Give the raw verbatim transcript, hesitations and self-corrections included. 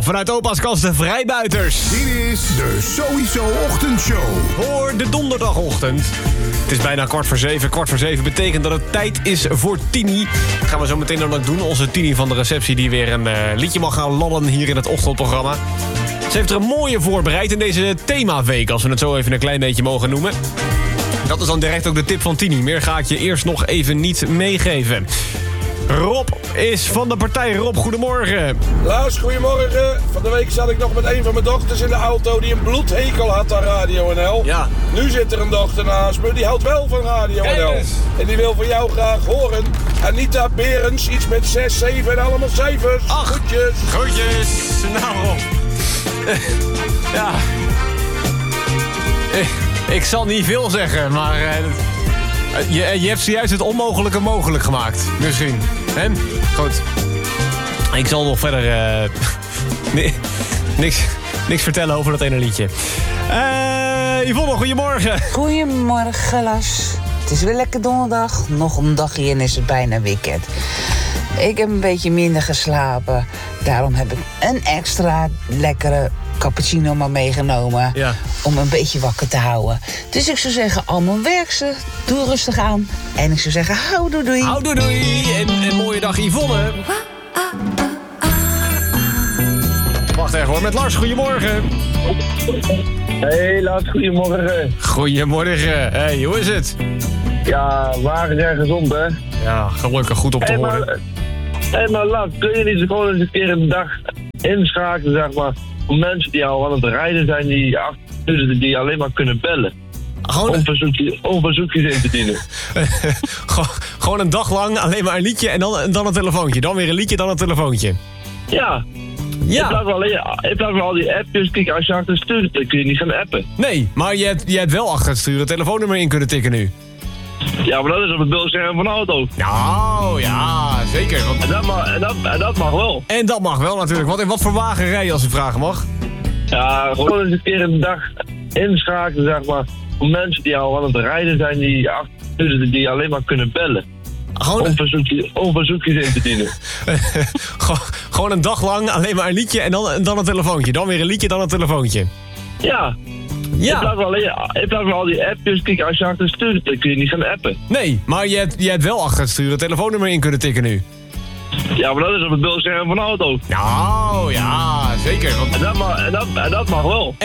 Ja, vanuit Opa's kast de Vrijbuiters. Dit is de Sowieso Ochtendshow. Voor de donderdagochtend. Het is bijna kwart voor zeven. Kwart voor zeven betekent dat het tijd is voor Tini. Dat gaan we zo meteen dan ook doen. Onze Tini van de receptie die weer een uh, liedje mag gaan lallen hier in het ochtendprogramma. Ze heeft er een mooie voorbereid in deze themaweek, als we het zo even een klein beetje mogen noemen. Dat is dan direct ook de tip van Tini. Meer ga ik je eerst nog even niet meegeven. Rob is van de partij. Rob, goedemorgen. Lars, goedemorgen. Van de week zat ik nog met een van mijn dochters in de auto die een bloedhekel had aan Radio N L. Ja. Nu zit er een dochter naast me, die houdt wel van Radio N L. En die wil van jou graag horen. Anita Berends, iets met zes, zeven en allemaal cijfers. Ach. Groetjes. Groetjes. Nou, Rob. Ja. Ik zal niet veel zeggen, maar... Uh, je, je hebt zojuist het onmogelijke mogelijk gemaakt. Misschien. Hè? Goed. Ik zal nog verder... Uh, nee, niks, niks vertellen over dat ene liedje. Uh, Yvonne, goedemorgen. Goedemorgen, Las. Het is weer lekker donderdag. Nog een dagje en is het bijna weekend. Ik heb een beetje minder geslapen. Daarom heb ik een extra lekkere cappuccino maar meegenomen. Ja. Om een beetje wakker te houden. Dus ik zou zeggen, allemaal werk ze. Doe rustig aan. En ik zou zeggen, hou doei doei. Hou doei doei. En een mooie dag, Yvonne. Wacht even hoor, met Lars. Goedemorgen. Hey Lars, goedemorgen. Goedemorgen. Hey, hoe is het? Ja, waar en gezond hè? Ja, gelukkig goed op te Hey, horen. maar, hey, maar Lars, kun je niet gewoon eens een keer een dag inschakelen, zeg maar, voor mensen die al aan het rijden zijn, die achter die alleen maar kunnen bellen. Gewoon, Om, verzoekje, om verzoekjes in te dienen. gewoon een dag lang alleen maar een liedje en dan, en dan een telefoontje. Dan weer een liedje, dan een telefoontje. Ja. In Ja. plaats van, alleen, in plaats van al die appjes, kijk, als je achter stuurt, dan kun je niet gaan appen. Nee, maar je hebt, je hebt wel achter het sturen het telefoonnummer in kunnen tikken nu. Ja, maar dat is op het beeldscherm van de auto. Nou, ja, zeker. Want... En dat mag, en dat, en dat mag wel. En dat mag wel natuurlijk. Wat in wat voor wagen rij je als ik vragen mag? Ja, gewoon eens een keer een dag inschakelen, zeg maar, voor mensen die al aan het rijden zijn, die achter die alleen maar kunnen bellen. Gewoon, Om, verzoekje, om verzoekjes in te dienen. Gewoon- gewoon een dag lang alleen maar een liedje en dan, en dan een telefoontje. Dan weer een liedje, dan een telefoontje. Ja. In Ja. plaats van, alleen, in plaats van al die appjes, kijk, als je achter stuurt, dan kun je niet gaan appen. Nee, maar je hebt, je hebt wel achter het sturen het telefoonnummer in kunnen tikken nu. Ja, maar dat is op het beeldscherm van de auto. Nou, ja, zeker. Want... En dat mag, en dat, en dat mag wel.